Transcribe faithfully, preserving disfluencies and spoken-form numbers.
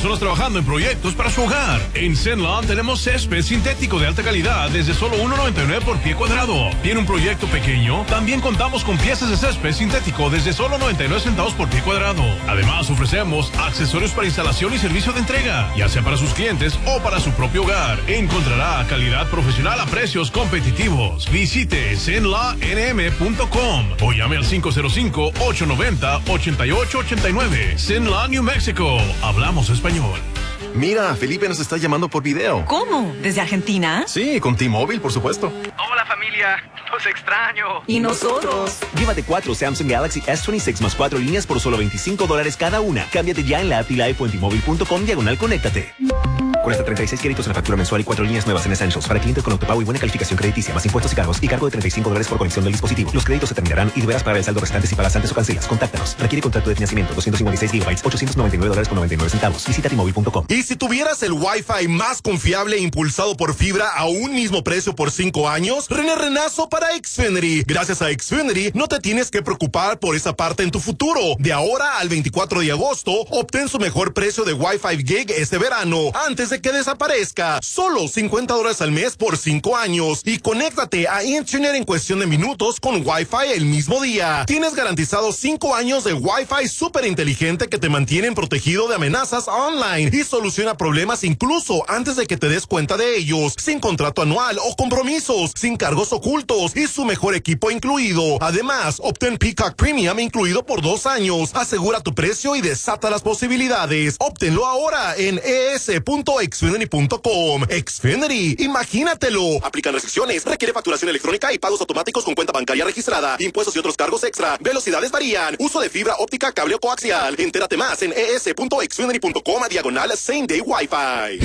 personas trabajando en proyectos para su hogar. En Zenlawn tenemos césped sintético de alta calidad desde solo uno noventa y nueve por pie cuadrado. ¿Tiene un proyecto pequeño? También contamos con piezas de césped sintético desde solo noventa y nueve centavos por pie cuadrado. Además, ofrecemos accesorios para instalación y servicio de entrega, ya sea para sus clientes o para su propio hogar. Encontrará calidad profesional a precios competitivos. Visite zenlawn n m punto com o llame al cinco cero cinco, ocho nueve cero, ocho ocho ocho nueve. Zenlawn, New Mexico. Hablamos español. Mira, Felipe nos está llamando por video. ¿Cómo? ¿Desde Argentina? Sí, con T-Mobile, por supuesto. Hola, familia. Los extraño. ¿Y nosotros? Llévate cuatro Samsung Galaxy S veintiséis más cuatro líneas por solo veinticinco dólares cada una. Cámbiate ya en la app T-Live o en T-Mobile punto com diagonal conéctate. Con hasta treinta y seis créditos en la factura mensual y cuatro líneas nuevas en Essentials para clientes con autopago y buena calificación crediticia, más impuestos y cargos y cargo de treinta y cinco dólares por conexión del dispositivo. Los créditos se terminarán y deberás pagar el saldo restante si pagas antes o cancelas. Contáctanos. Requiere contrato de financiamiento doscientos cincuenta y seis gigabytes, ochocientos noventa y nueve dólares con noventa y nueve centavos. Visita T Mobile punto com. Y si tuvieras el Wi-Fi más confiable e impulsado por fibra a un mismo precio por cinco años, René Renazo para Xfinity. Gracias a Xfinity no te tienes que preocupar por esa parte en tu futuro. De ahora al veinticuatro de agosto, obtén su mejor precio de Wi-Fi Gig este verano, antes de que desaparezca. Solo cincuenta dólares al mes por cinco años. Y conéctate a Internet en cuestión de minutos con Wi-Fi el mismo día. Tienes garantizado cinco años de Wi-Fi súper inteligente que te mantienen protegido de amenazas online y soluciona problemas incluso antes de que te des cuenta de ellos. Sin contrato anual o compromisos, sin cargos ocultos y su mejor equipo incluido. Además, obtén Peacock Premium incluido por dos años. Asegura tu precio y desata las posibilidades. Obténlo ahora en e s punto xfinity punto com. Xfinity, imagínatelo. Aplican restricciones, requiere facturación electrónica y pagos automáticos con cuenta bancaria registrada. Impuestos y otros cargos extra. Velocidades varían. Uso de fibra óptica, cable o coaxial. Entérate más en e s punto xfinity punto com diagonal same day Wi-Fi.